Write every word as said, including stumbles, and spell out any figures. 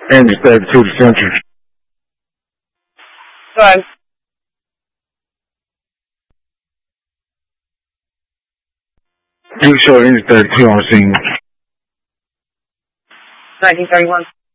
Engine thirty-two to Central. Go ahead. You show Engine thirty-two on scene. nineteen thirty-one.